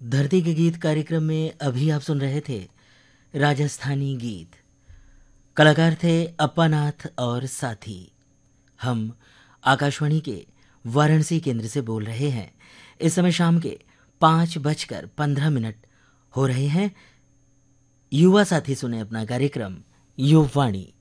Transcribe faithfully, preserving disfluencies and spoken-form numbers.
धरती के गीत कार्यक्रम में अभी आप सुन रहे थे राजस्थानी गीत। कलाकार थे अप्पानाथ और साथी। हम आकाशवाणी के वाराणसी केंद्र से बोल रहे हैं। इस समय शाम के पाँच बजकर पंद्रह मिनट हो रहे हैं। युवा साथी सुने अपना कार्यक्रम युवावाणी।